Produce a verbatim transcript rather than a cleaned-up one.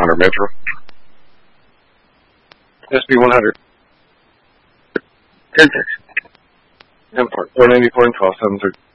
hundred Metro. S B one hundred. ten six. Import. four ninety-four and twelve, seven three.